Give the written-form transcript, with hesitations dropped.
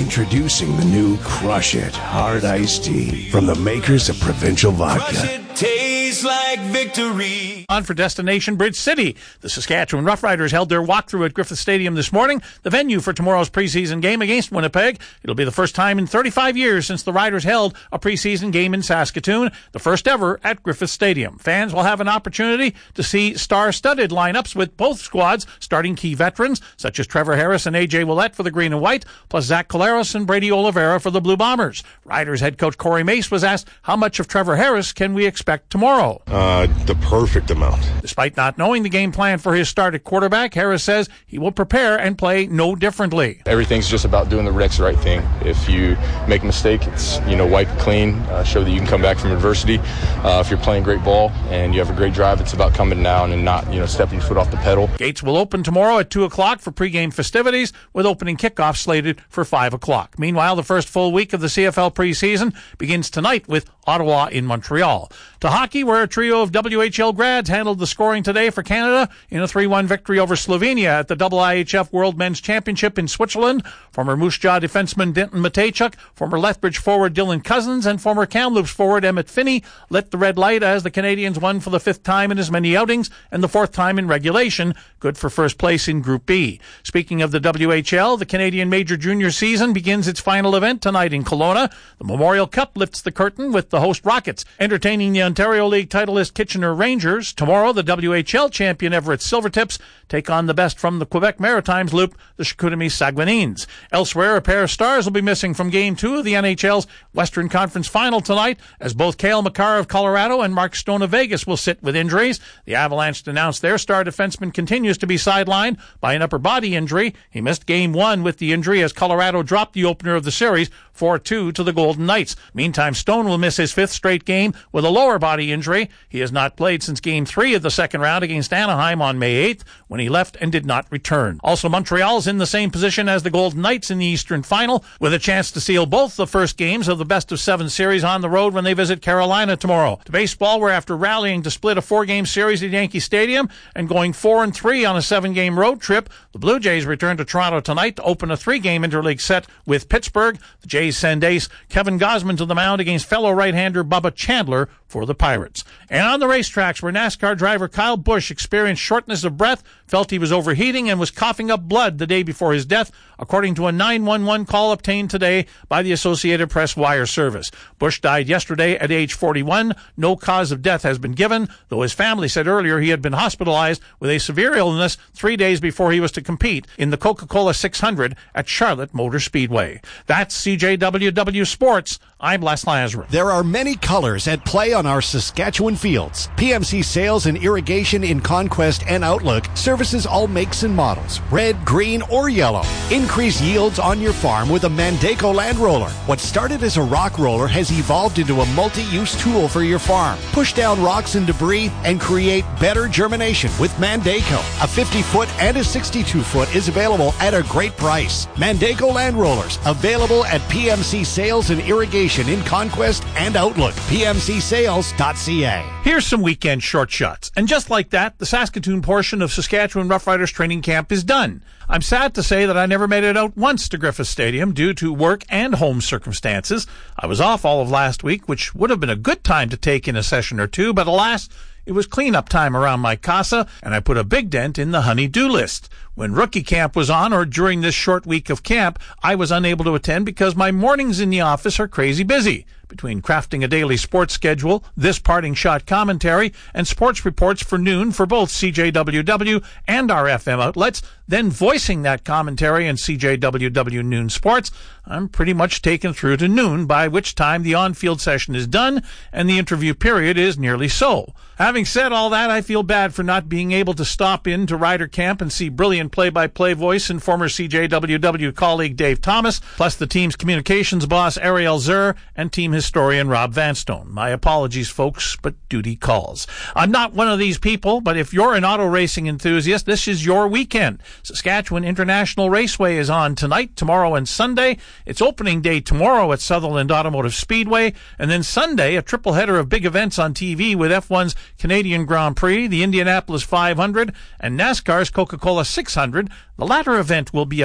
Introducing the new Crush It Hard Iced Tea from the makers of Provincial Vodka. Crush it, tastes like victory. On for Destination Bridge City. The Saskatchewan Roughriders held their walkthrough at Griffith Stadium this morning, the venue for tomorrow's preseason game against Winnipeg. It'll be the first time in 35 years since the Riders held a preseason game in Saskatoon, the first ever at Griffith Stadium. Fans will have an opportunity to see star-studded lineups with both squads starting key veterans such as Trevor Harris and A.J. Ouellette for the Green and White, plus Zach Collaros and Brady Oliveira for the Blue Bombers. Riders head coach Corey Mace was asked how much of Trevor Harris can we expect tomorrow. The perfect amount. Despite not knowing the game plan for his start at quarterback, Harris says he will prepare and play no differently. Everything's just about doing the next right thing. If you make a mistake, it's, wipe it clean, show that you can come back from adversity. If you're playing great ball and you have a great drive, it's about coming down and not, stepping your foot off the pedal. Gates will open tomorrow at 2 o'clock for pregame festivities, with opening kickoff slated for 5 o'clock. Meanwhile, the first full week of the CFL preseason begins tonight with Ottawa in Montreal. To hockey, where a trio of WHL grads handled the scoring today for Canada in a 3-1 victory over Slovenia at the IIHF World Men's Championship in Switzerland. Former Moose Jaw defenseman Denton Matejchuk, former Lethbridge forward Dylan Cousins, and former Kamloops forward Emmett Finney lit the red light as the Canadians won for the 5th time in as many outings and the 4th time in regulation, good for first place in Group B. Speaking of the WHL, the Canadian Major Junior season begins its final event tonight in Kelowna. The Memorial Cup lifts the curtain with the host Rockets entertaining the Ontario League titleist Kitchener Rangers. Tomorrow, the WHL champion Everett Silvertips take on the best from the Quebec Maritimes loop, the Chicoutimi Saguenayens. Elsewhere, a pair of stars will be missing from Game 2 of the NHL's Western Conference Final tonight, as both Cale Makar of Colorado and Mark Stone of Vegas will sit with injuries. The Avalanche announced their star defenseman continues to be sidelined by an upper body injury. He missed Game 1 with the injury as Colorado dropped the opener of the series 4-2 to the Golden Knights. Meantime, Stone will miss his 5th straight game with a lower body injury. He has not played since Game 3 of the second round against Anaheim on May 8th, when he left and did not return. Also, Montreal's in the same position as the Golden Knights in the Eastern Final, with a chance to seal both the first games of the best-of-7 series on the road when they visit Carolina tomorrow. To baseball, where after rallying to split a 4-game series at Yankee Stadium and going 4-3 on a 7-game road trip, the Blue Jays return to Toronto tonight to open a 3-game interleague set with Pittsburgh. The Jays send ace Kevin Gausman to the mound against fellow right-hander Bubba Chandler for the Pirates. And on the racetracks, where NASCAR driver Kyle Busch experienced shortness of breath, felt he was overheating, and was coughing up blood the day before his death, according to a 911 call obtained today by the Associated Press wire service. Busch died yesterday at age 41. No cause of death has been given, though his family said earlier he had been hospitalized with a severe illness 3 days before he was to compete in the Coca-Cola 600 at Charlotte Motor Speedway. That's CJWW Sports. I'm Les Lazarus. There are many colors at play on our Saskatchewan fields. PMC Sales and Irrigation in Conquest and Outlook services all makes and models, red, green, or yellow. Increase yields on your farm with a Mandaco land roller. What started as a rock roller has evolved into a multi-use tool for your farm. Push down rocks and debris and create better germination with Mandaco. A 50-foot and a 62-foot is available at a great price. Mandaco land rollers available at PMC Sales and Irrigation in Conquest and Outlook. PMCSales.ca. Here's some weekend short shots. And just like that, the Saskatoon portion of Saskatchewan Roughriders training camp is done. I'm sad to say that I never made it out once to Griffith Stadium due to work and home circumstances. I was off all of last week, which would have been a good time to take in a session or two, but alas, it was cleanup time around my casa, and I put a big dent in the honey-do list. When rookie camp was on, or during this short week of camp, I was unable to attend because my mornings in the office are crazy busy. Between crafting a daily sports schedule, this parting shot commentary, and sports reports for noon for both CJWW and our FM outlets, then voicing that commentary in CJWW Noon Sports, I'm pretty much taken through to noon, by which time the on-field session is done and the interview period is nearly so. Having said all that, I feel bad for not being able to stop in to Rider Camp and see brilliant play-by-play voice and former CJWW colleague Dave Thomas, plus the team's communications boss Ariel Zur and team historian Rob Vanstone. My apologies, folks, but duty calls. I'm not one of these people, but if you're an auto racing enthusiast, this is your weekend. Saskatchewan International Raceway is on tonight, tomorrow, and Sunday. It's opening day tomorrow at Sutherland Automotive Speedway, and then Sunday, a triple header of big events on TV with F1's Canadian Grand Prix, the Indianapolis 500, and NASCAR's Coca-Cola 600. The latter event will be